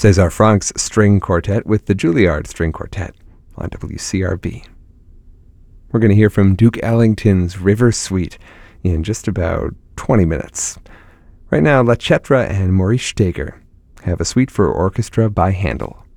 Cesar Frank's String Quartet with the Juilliard String Quartet on WCRB. We're going to hear from Duke Ellington's River Suite in just about 20 minutes. Right now, La Chetra and Maurice Steger have a suite for orchestra by Handel.